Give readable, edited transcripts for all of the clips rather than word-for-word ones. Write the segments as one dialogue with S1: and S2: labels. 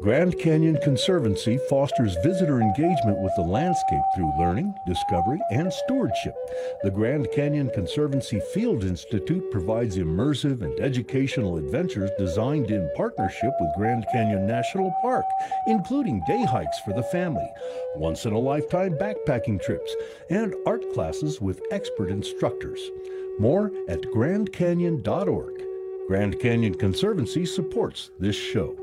S1: Grand Canyon Conservancy fosters visitor engagement with the landscape through learning, discovery, and stewardship. The Grand Canyon Conservancy Field Institute provides immersive and educational adventures designed in partnership with Grand Canyon National Park, including day hikes for the family, once-in-a-lifetime backpacking trips, and art classes with expert instructors. More at grandcanyon.org. Grand Canyon Conservancy supports this show.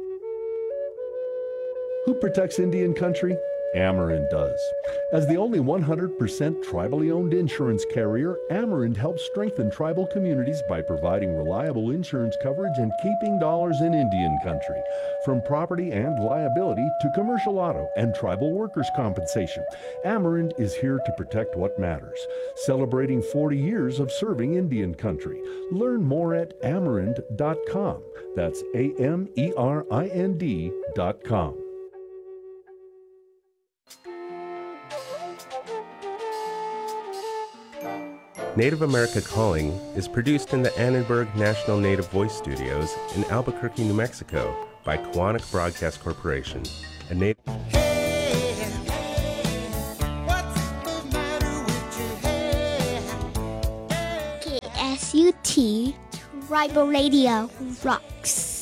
S1: Who protects Indian country? Amerind does. As the only 100% tribally owned insurance carrier, Amerind helps strengthen tribal communities by providing reliable insurance coverage and keeping dollars in Indian country. From property and liability to commercial auto and tribal workers' compensation, Amerind is here to protect what matters. Celebrating 40 years of serving Indian country. Learn more at amerind.com. That's AMERIND.com.
S2: Native America Calling is produced in the Annenberg National Native Voice Studios in Albuquerque, New Mexico by Quantic Broadcast Corporation, a native...
S3: KSUT Tribal Radio rocks.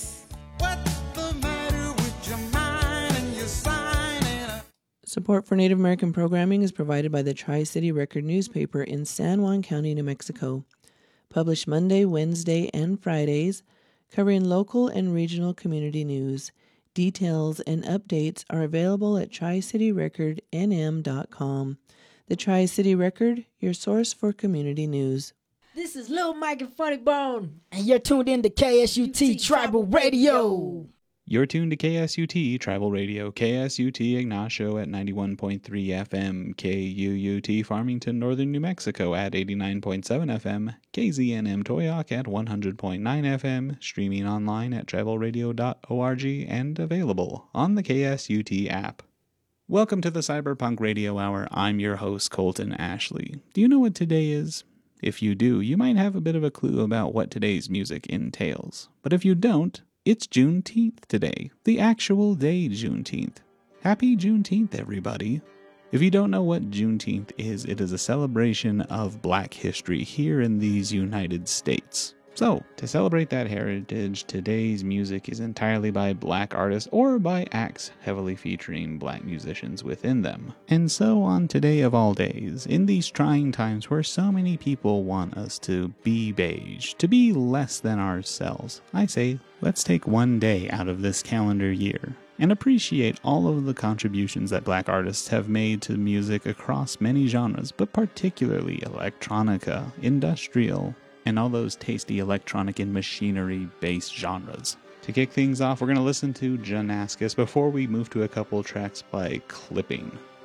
S4: Support for Native American programming is provided by the Tri-City Record newspaper in San Juan County, New Mexico. Published Monday, Wednesday, and Fridays, covering local and regional community news. Details and updates are available at tricityrecordnm.com. The Tri-City Record, your source for community news.
S5: This is Lil Mike and Funny Bone, and you're tuned in to KSUT Tribal Radio.
S6: You're tuned to KSUT Tribal Radio, KSUT Ignacio at 91.3 FM, KUUT Farmington, Northern New Mexico at 89.7 FM, KZNM Toyoak at 100.9 FM, streaming online at tribalradio.org, and available on the KSUT app. Welcome to the Cyberpunk Radio Hour. I'm your host, Colton Ashley. Do you know what today is? If you do, you might have a bit of a clue about what today's music entails. But if you don't, it's Juneteenth today, the actual day Juneteenth. Happy Juneteenth, everybody. If you don't know what Juneteenth is, it is a celebration of Black history here in these United States. So, to celebrate that heritage, today's music is entirely by Black artists or by acts heavily featuring Black musicians within them. And so on today of all days, in these trying times where so many people want us to be beige, to be less than ourselves, I say, let's take one day out of this calendar year and appreciate all of the contributions that Black artists have made to music across many genres, but particularly electronica, industrial, and all those tasty electronic and machinery-based genres. To kick things off, we're going to listen to Janascus before we move to a couple tracks by Clipping.